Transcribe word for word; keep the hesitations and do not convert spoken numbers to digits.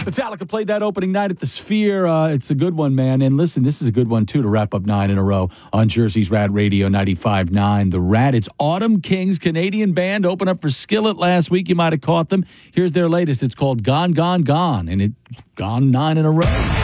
Metallica played that opening night at the Sphere. Uh, it's a good one, man. And listen, this is a good one, too, to wrap up nine in a row on Jersey's Rad Radio ninety-five point nine. The Rad, it's Autumn Kings, Canadian band, opened up for Skillet last week. You might have caught them. Here's their latest. It's called Gone, Gone, Gone, and it gone nine in a row.